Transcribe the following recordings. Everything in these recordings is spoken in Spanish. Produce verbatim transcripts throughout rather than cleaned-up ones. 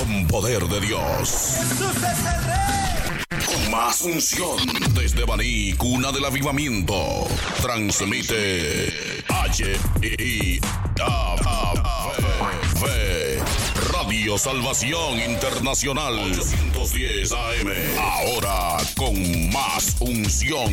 con poder de Dios. ¡Jesús es el Rey! Con más unción desde Baní, cuna del avivamiento. Transmite H I A V Radio Salvación Internacional ochocientos diez A M. Ahora con más unción.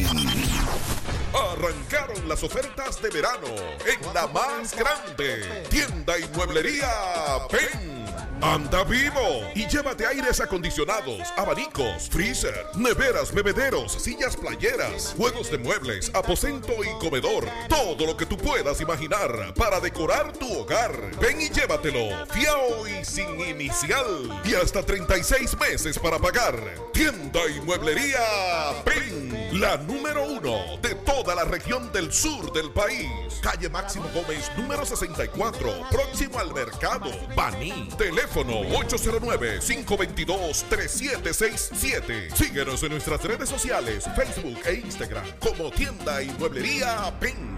Arrancaron las ofertas de verano en la más grande tienda y mueblería Pen. Anda vivo y llévate aires acondicionados, abanicos, freezer, neveras, bebederos, sillas playeras, juegos de muebles, aposento y comedor. Todo lo que tú puedas imaginar para decorar tu hogar. Ven y llévatelo, fiao y sin inicial. Y hasta treinta y seis meses para pagar. Tienda y mueblería Pen, la número uno de toda la región del sur del país. Calle Máximo Gómez, número sesenta y cuatro, próximo al mercado, Baní. Teléfono ocho cero nueve, cinco dos dos, tres siete seis siete. Síguenos en nuestras redes sociales, Facebook e Instagram como Tienda y Mueblería Pen.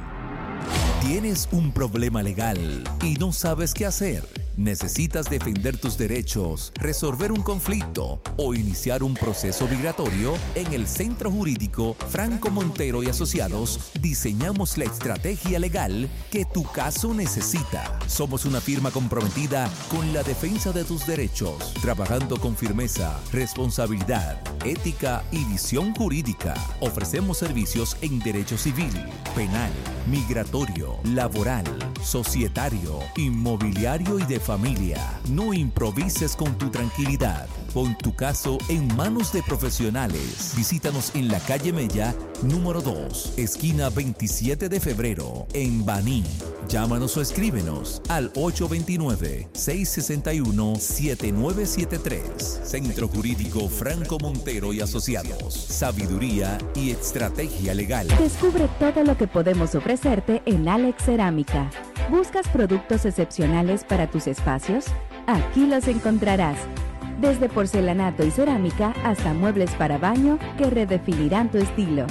¿Tienes un problema legal y no sabes qué hacer? ¿Necesitas defender tus derechos, resolver un conflicto o iniciar un proceso migratorio? En el Centro Jurídico Franco Montero y Asociados diseñamos la estrategia legal que tu caso necesita. Somos una firma comprometida con la defensa de tus derechos, trabajando con firmeza, responsabilidad, ética y visión jurídica. Ofrecemos servicios en derecho civil, penal, migratorio, laboral, societario, inmobiliario y de familia. No improvises con tu tranquilidad. Pon tu caso en manos de profesionales. Visítanos en la calle Mella, número dos, esquina veintisiete de febrero, en Baní. Llámanos o escríbenos al ocho dos nueve, seis seis uno, siete nueve siete tres. Centro Jurídico Franco Montero y Asociados. Sabiduría y estrategia legal. Descubre todo lo que podemos ofrecerte en Alex Cerámica. ¿Buscas productos excepcionales para tus espacios? Aquí los encontrarás. Desde porcelanato y cerámica hasta muebles para baño que redefinirán tu estilo.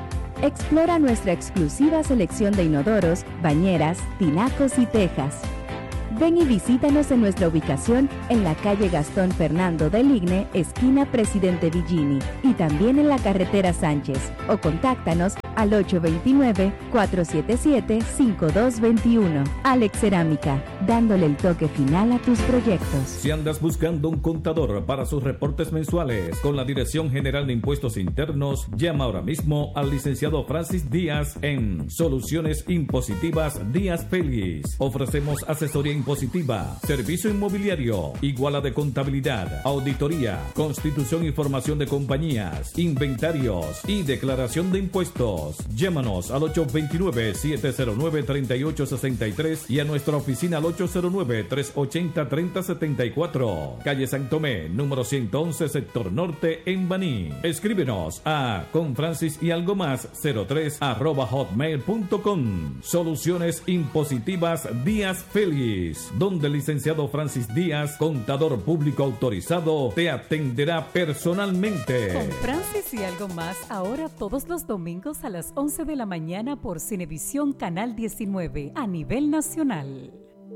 Explora nuestra exclusiva selección de inodoros, bañeras, tinacos y tejas. Ven y visítanos en nuestra ubicación en la calle Gastón Fernando del Igne, esquina Presidente Villini, y también en la carretera Sánchez, o contáctanos al ocho dos nueve, cuatro siete siete, cinco dos dos uno. Alex Cerámica, dándole el toque final a tus proyectos. Si andas buscando un contador para sus reportes mensuales con la Dirección General de Impuestos Internos, llama ahora mismo al licenciado Francis Díaz en Soluciones Impositivas Díaz Félix. Ofrecemos asesoría impositiva, servicio inmobiliario, iguala de contabilidad, auditoría, constitución y formación de compañías, inventarios y declaración de impuestos. Llámanos al ocho dos nueve, siete cero nueve, tres ocho seis tres y a nuestra oficina al ocho cero nueve, tres ocho cero, tres cero siete cuatro. Calle San Tomé, número ciento once, sector norte, en Baní. Escríbenos a confrancis y algo más cero tres arroba hotmail punto com. Soluciones Impositivas Díaz Félix, donde el licenciado Francis Díaz, contador público autorizado, te atenderá personalmente. Con Francis y algo más, ahora todos los domingos a las once de la mañana por Cinevisión Canal diecinueve a nivel nacional.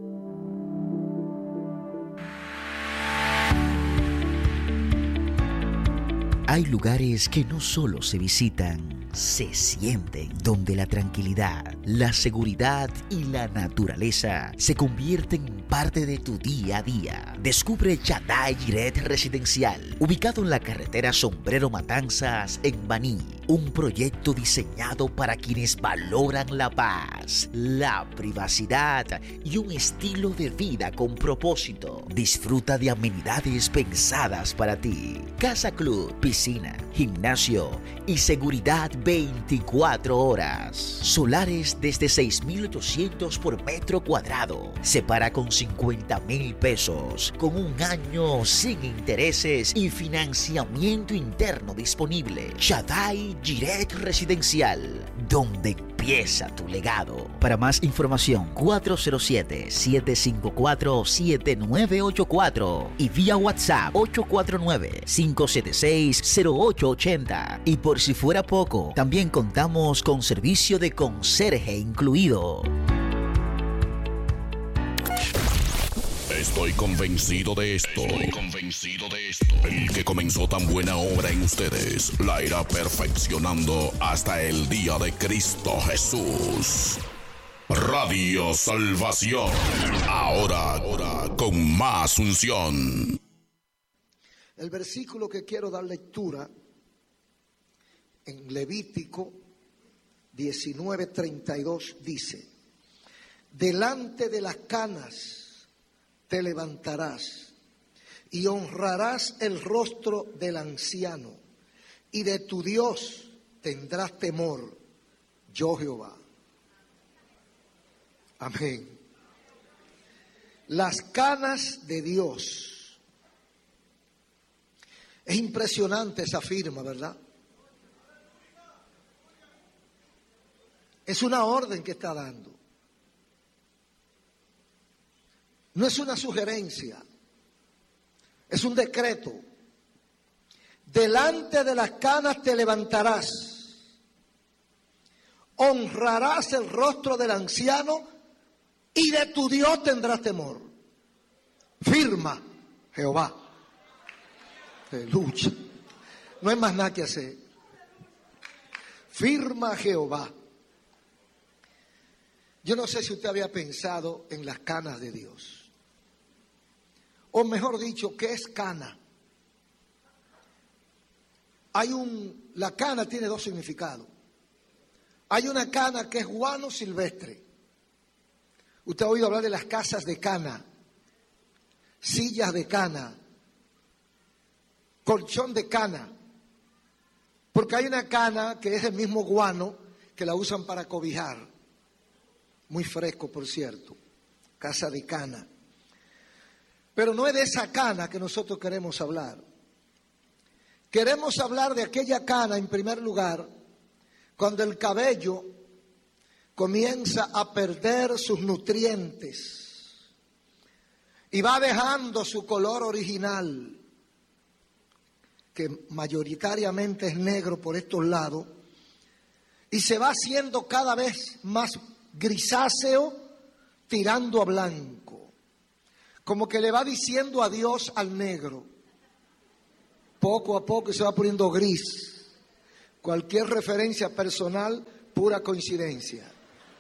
Hay lugares que no solo se visitan, se sienten, donde la tranquilidad, la seguridad y la naturaleza se convierten en parte de tu día a día. Descubre Shaddai Jiret Residencial, ubicado en la carretera Sombrero Matanzas en Baní. Un proyecto diseñado para quienes valoran la paz, la privacidad y un estilo de vida con propósito. Disfruta de amenidades pensadas para ti. Casa Club, piscina, gimnasio y seguridad veinticuatro horas. Solares desde seis mil ochocientos por metro cuadrado. Se paga con cincuenta mil pesos, con un año sin intereses y financiamiento interno disponible. Shaddai Jiret Residencial, donde empieza tu legado. Para más información, cuatro cero siete, siete cinco cuatro, siete nueve ocho cuatro y vía WhatsApp ocho cuatro nueve, cinco siete seis, cero ocho ocho cero. Y por si fuera poco, también contamos con servicio de conserje incluido. Estoy convencido de esto. Estoy convencido de esto. El que comenzó tan buena obra en ustedes la irá perfeccionando hasta el día de Cristo Jesús. Radio Salvación. Ahora, ahora con más unción. El versículo que quiero dar lectura en Levítico diecinueve treinta y dos dice: delante de las canas te levantarás y honrarás el rostro del anciano, y de tu Dios tendrás temor, yo Jehová. Amén. Las canas de Dios. Es impresionante esa firma, ¿verdad? Es una orden que está dando. No es una sugerencia, es un decreto. Delante de las canas te levantarás, honrarás el rostro del anciano y de tu Dios tendrás temor. Firma Jehová. Aleluya. No hay más nada que hacer. Firma Jehová. Yo no sé si usted había pensado en las canas de Dios. O mejor dicho, ¿qué es cana? Hay un, la cana tiene dos significados. Hay una cana que es guano silvestre. Usted ha oído hablar de las casas de cana, sillas de cana, colchón de cana. Porque hay una cana que es el mismo guano que la usan para cobijar. Muy fresco, por cierto. Casa de cana. Pero no es de esa cana que nosotros queremos hablar. Queremos hablar de aquella cana, en primer lugar, cuando el cabello comienza a perder sus nutrientes y va dejando su color original, que mayoritariamente es negro por estos lados, y se va haciendo cada vez más grisáceo, tirando a blanco, como que le va diciendo adiós al negro. Poco a poco se va poniendo gris. Cualquier referencia personal, pura coincidencia.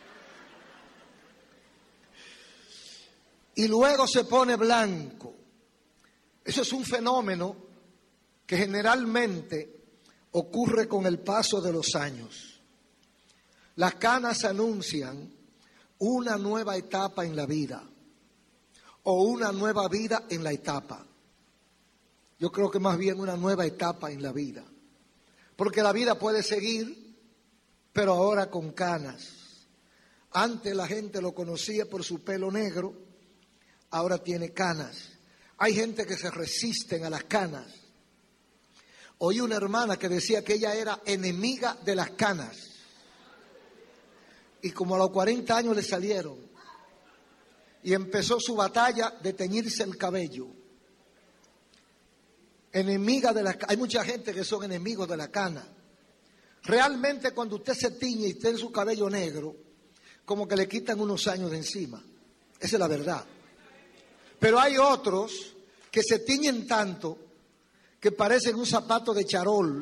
Y luego se pone blanco. Eso es un fenómeno que generalmente ocurre con el paso de los años. Las canas anuncian una nueva etapa en la vida o una nueva vida en la etapa. Yo creo que más bien una nueva etapa en la vida. Porque la vida puede seguir, pero ahora con canas. Antes la gente lo conocía por su pelo negro, ahora tiene canas. Hay gente que se resisten a las canas. Oí una hermana que decía que ella era enemiga de las canas. Y como a los cuarenta años le salieron. Y empezó su batalla de teñirse el cabello. Enemiga de las canas. Hay mucha gente que son enemigos de la cana. Realmente cuando usted se tiñe y tiene su cabello negro, como que le quitan unos años de encima. Esa es la verdad. Pero hay otros que se tiñen tanto que parecen un zapato de charol.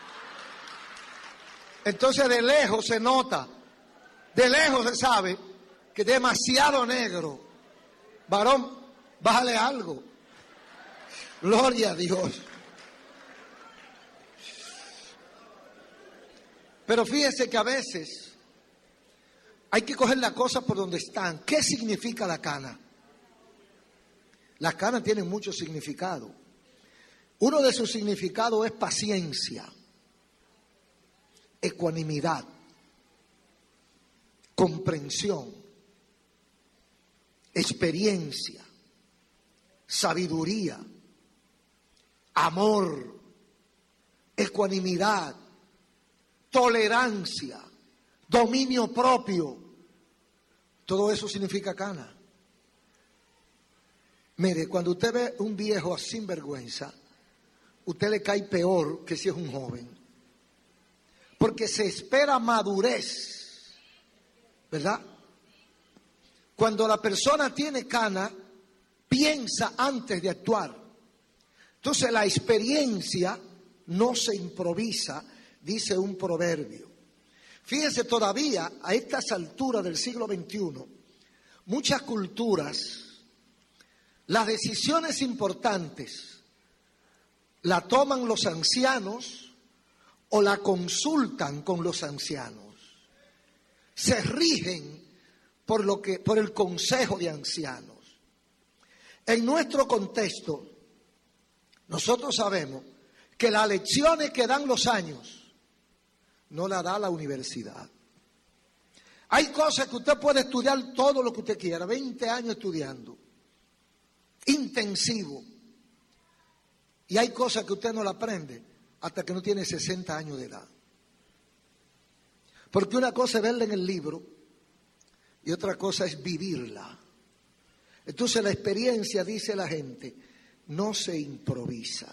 Entonces de lejos se nota, de lejos se sabe que es demasiado negro. Varón, bájale algo. Gloria a Dios. Pero fíjese que a veces hay que coger la cosa por donde están. ¿Qué significa la cana? Las canas tienen mucho significado. Uno de sus significados es paciencia, ecuanimidad, comprensión, experiencia, sabiduría, amor, ecuanimidad, tolerancia, dominio propio. Todo eso significa cana. Mire, cuando usted ve un viejo sinvergüenza, usted le cae peor que si es un joven. Porque se espera madurez, ¿verdad? Cuando la persona tiene cana, piensa antes de actuar. Entonces la experiencia no se improvisa, dice un proverbio. Fíjense, todavía a estas alturas del siglo veintiuno, muchas culturas, las decisiones importantes la toman los ancianos o la consultan con los ancianos. Se rigen por lo que, por el consejo de ancianos. En nuestro contexto, nosotros sabemos que las lecciones que dan los años no la da la universidad. Hay cosas que usted puede estudiar todo lo que usted quiera, veinte años estudiando, intensivo. Y hay cosas que usted no la aprende hasta que no tiene sesenta años de edad. Porque una cosa es verla en el libro y otra cosa es vivirla. Entonces la experiencia, dice la gente, no se improvisa.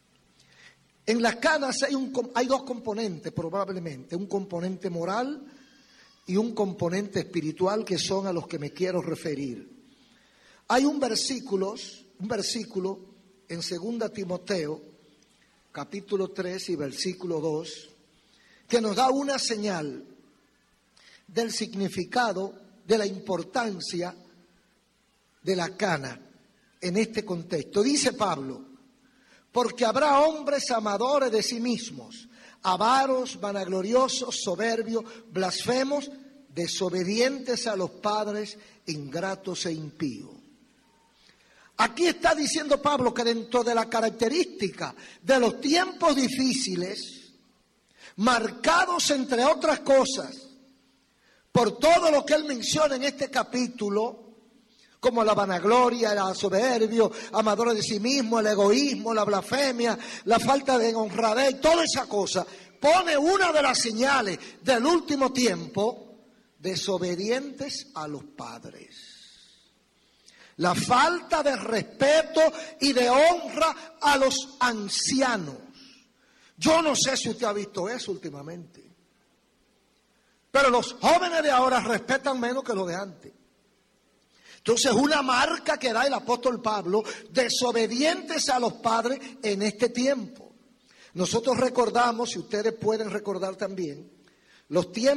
En las canas hay, un, hay dos componentes probablemente, un componente moral y un componente espiritual que son a los que me quiero referir. Hay un versículo, un versículo en segunda Timoteo, capítulo tres y versículo dos, que nos da una señal del significado, de la importancia de la cana en este contexto. Dice Pablo: porque habrá hombres amadores de sí mismos, avaros, vanagloriosos, soberbios, blasfemos, desobedientes a los padres, ingratos e impíos. Aquí está diciendo Pablo que dentro de la característica de los tiempos difíciles, marcados entre otras cosas, por todo lo que él menciona en este capítulo, como la vanagloria, la soberbia, amadores de sí mismo, el egoísmo, la blasfemia, la falta de honradez, toda esa cosa, pone una de las señales del último tiempo: desobedientes a los padres. La falta de respeto y de honra a los ancianos. Yo no sé si usted ha visto eso últimamente, pero los jóvenes de ahora respetan menos que los de antes. Entonces, una marca que da el apóstol Pablo: desobedientes a los padres en este tiempo. Nosotros recordamos, si ustedes pueden recordar también, los tiempos